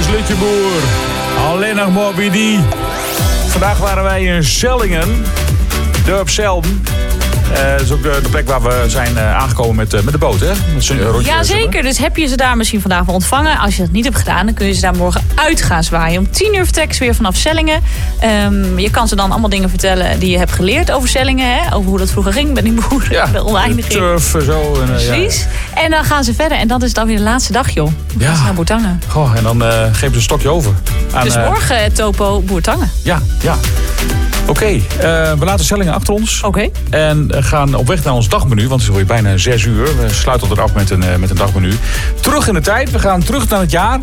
Lutjeboer. Alleen nog Moby D. Vandaag waren wij in Sellingen. Dorp Zelden. Dat is ook de plek waar we zijn aangekomen met de boot, hè? Ja, zeker. Dus heb je ze daar misschien vandaag wel ontvangen. Als je dat niet hebt gedaan, dan kun je ze daar morgen uit gaan zwaaien. Om 10:00 vertrekken ze weer vanaf Sellingen. Je kan ze dan allemaal dingen vertellen die je hebt geleerd over Sellingen. Hè? Over hoe dat vroeger ging met die boeren. Ja, de oneindiging. Turf en zo. Precies. Ja. En dan gaan ze verder. En dat is dan weer de laatste dag, joh. Dan gaan ze naar Bourtangen. Goh, en dan geven ze een stokje over. Dus morgen topo Bourtangen. Ja. Oké, we laten Sellingen achter ons. Oké. En gaan op weg naar ons dagmenu, want het is alweer bijna 6 uur. We sluiten altijd af met een dagmenu. Terug in de tijd, we gaan terug naar het jaar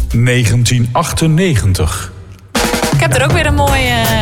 1998. Ik heb er ook weer een mooi...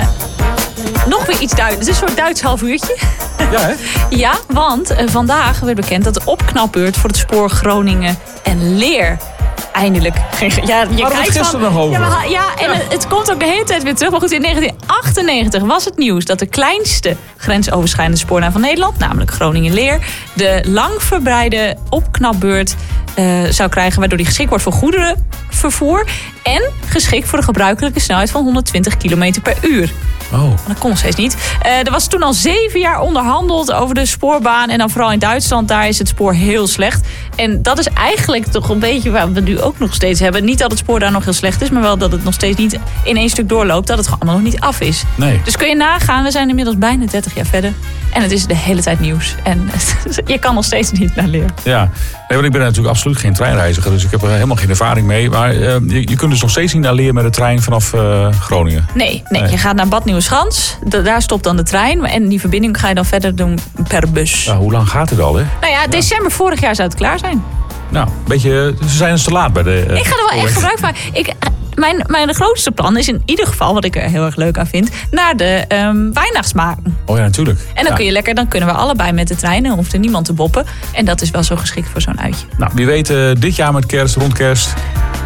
nog weer iets Duits. Het is een soort Duits half uurtje. Ja, hè? Ja, want vandaag werd bekend dat de opknapbeurt voor het spoor Groningen en Leer... Eindelijk. Ja, je kijkt gisteren nog over. Het komt ook de hele tijd weer terug. Maar goed, in 1998 was het nieuws dat de kleinste grensoverschrijdende spoorlijn van Nederland, namelijk Groningen-Leer, de lang verbreide opknapbeurt zou krijgen, waardoor die geschikt wordt voor goederenvervoer en geschikt voor de gebruikelijke snelheid van 120 km per uur. Oh. Maar dat kon nog steeds niet. Er was toen al 7 jaar onderhandeld over de spoorbaan. En dan vooral in Duitsland, daar is het spoor heel slecht. En dat is eigenlijk toch een beetje waar we nu ook nog steeds hebben. Niet dat het spoor daar nog heel slecht is, maar wel dat het nog steeds niet in één stuk doorloopt. Dat het gewoon allemaal nog niet af is. Nee. Dus kun je nagaan, we zijn inmiddels bijna 30 jaar verder. En het is de hele tijd nieuws. En je kan nog steeds niet naar Leer. Ja, nee, want ik ben natuurlijk absoluut geen treinreiziger. Dus ik heb er helemaal geen ervaring mee. Maar je kunt dus nog steeds niet naar Leer met de trein vanaf Groningen. Nee, je gaat naar Bad Nieuweschans. Daar stopt dan de trein. En die verbinding ga je dan verder doen per bus. Ja, hoe lang gaat het al, hè? Nou ja, december vorig jaar zou het klaar zijn. Nou, een beetje, ze zijn dus te laat bij de... ik ga er wel echt gebruik van. Mijn grootste plan is in ieder geval, wat ik er heel erg leuk aan vind, naar de Weihnachtsmarken. Oh ja, natuurlijk. En dan kun je lekker, dan kunnen we allebei met de trein. Dan hoeft er niemand te boppen. En dat is wel zo geschikt voor zo'n uitje. Nou, wie weet dit jaar met kerst, rond kerst.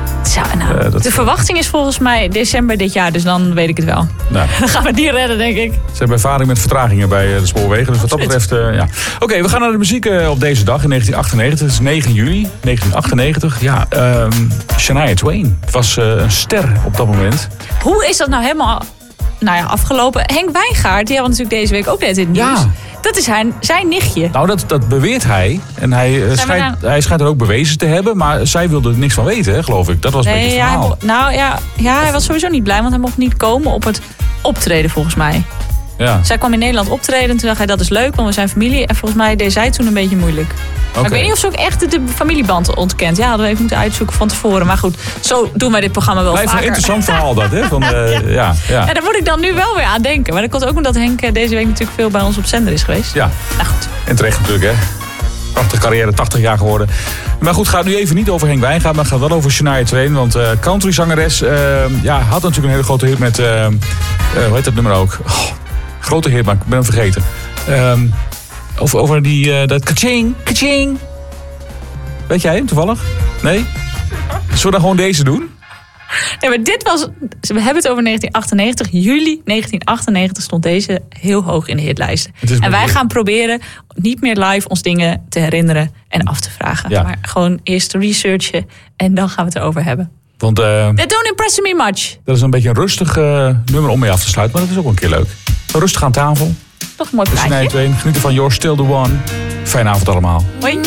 De verwachting is volgens mij december dit jaar, dus dan weet ik het wel. Nou. Dan gaan we die redden, denk ik. Ze hebben ervaring met vertragingen bij de spoorwegen. Dus wat dat betreft, ja. Oké, we gaan naar de muziek op deze dag in 1998. Het is 9 juli 1998. Ja, Shania Twain was een ster op dat moment. Hoe is dat nou helemaal afgelopen? Henk Wijngaard, die hadden natuurlijk deze week ook net in het nieuws. Ja. Dat is zijn nichtje. Nou, dat beweert hij. En hij schijnt er ook bewezen te hebben. Maar zij wilde er niks van weten, hè, geloof ik. Dat was een beetje het verhaal. Hij was sowieso niet blij. Want hij mocht niet komen op het optreden, volgens mij. Ja. Zij kwam in Nederland optreden. En toen dacht hij, dat is leuk, want we zijn familie. En volgens mij deed zij toen een beetje moeilijk. Okay. Maar ik weet niet of ze ook echt de familieband ontkent. Ja, hadden we even moeten uitzoeken van tevoren. Maar goed, zo doen wij dit programma wel vaker. Een interessant verhaal dat, hè? Van, ja, daar moet ik dan nu wel weer aan denken. Maar dat komt ook omdat Henk deze week natuurlijk veel bij ons op zender is geweest. Ja. Nou goed. En terecht natuurlijk, hè? Prachtige carrière, 80 jaar geworden. Maar goed, het gaat nu even niet over Henk Wijngaard, maar het gaat wel over Shania Twain. Want countryzangeres had natuurlijk een hele grote hit met... hoe heet dat nummer ook? Oh, grote hit, maar ik ben hem vergeten. Over dat kaching, kaching. Weet jij hem toevallig? Nee? Zullen we dan gewoon deze doen? Nee, maar dit was... We hebben het over 1998. Juli 1998 stond deze heel hoog in de hitlijsten. En wij gaan proberen niet meer live ons dingen te herinneren en af te vragen. Ja. Maar gewoon eerst te researchen en dan gaan we het erover hebben. Want, That don't impress me much. Dat is een beetje een rustig nummer om mee af te sluiten. Maar dat is ook een keer leuk. Rustig aan tafel. Toch een mooi plaatje. Genieten van You're Still the One. Fijne avond allemaal. Hoi.